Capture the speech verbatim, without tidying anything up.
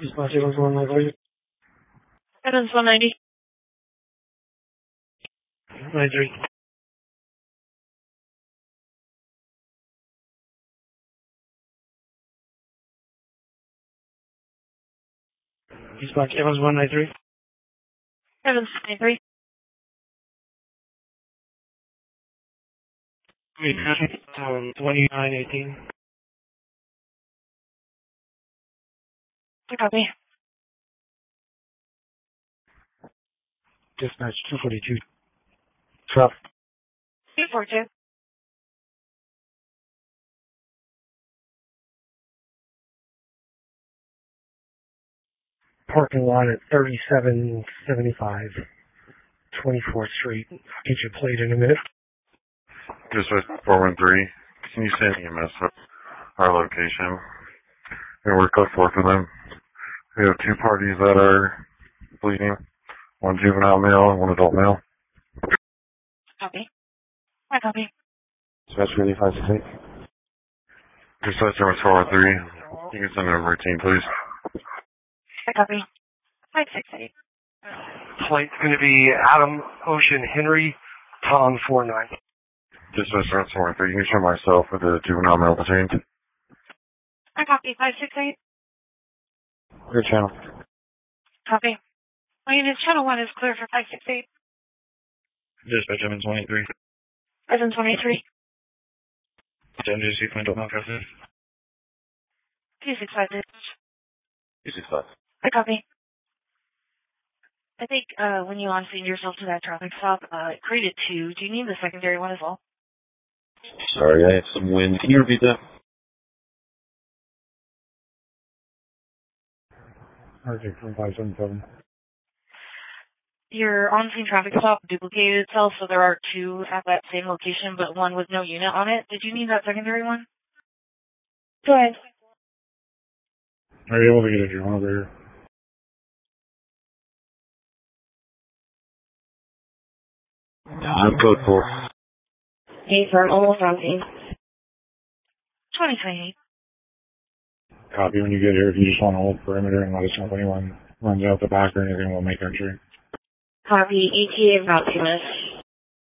Dispatch Evans one ninety-three. Evans one ninety. ninety-three. Dispatch Evans one ninety-three. Evans ninety-three. Um, twenty-nine eighteen. I copy. Dispatch two forty-two. Truck. two forty-two. Parking lot at thirty-seven seventy-five. twenty-fourth Street. I'll get your plate in a minute. Dispatch four one three. Can you send E M S to our location? And we're code four for them. We have two parties that are bleeding. One juvenile male and one adult male. Copy. I copy. Dispatch really five six eight. Dispatch number four one three. You can send over routine, please. I copy. five six eight. Flight's going to be Adam Ocean Henry Tom four nine. Dispatch number four one three. You can show myself with the juvenile male detained. I copy. five six eight. Your channel. Copy. My unit channel one is clear for five six eight. Dispatch Evans one eighty-three. Evans one eighty-three. ten J C Point Mount Traffic. two six five. two six five. I copy. I think uh, when you on-scene yourself to that traffic stop, uh, it created two. Do you need the secondary one as well? Sorry, I have some wind. Can you repeat that? R J five seven seven. Your on-scene traffic stop duplicated itself, so there are two at that same location, but one with no unit on it. Did you need that secondary one? Go ahead. Are you able to get a drone over here? I'm code four. Hey, firm, almost on scene. twenty twenty-eight. Copy. When you get here, if you just want to hold perimeter and let us know if anyone runs out the back or anything, we'll make entry. Copy. E T A about two minutes.